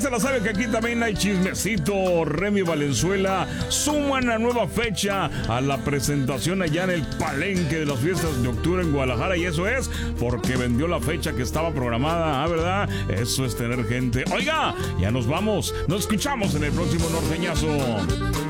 se la sabe que aquí también hay chismecito. Remy Valenzuela suma una nueva fecha a la presentación allá en el Palenque de las Fiestas de Octubre en Guadalajara. Y eso es porque vendió la fecha que estaba programada, ¿verdad? Eso es tener gente. Oiga, ya nos vamos. Nos escuchamos en el próximo Norteñazo.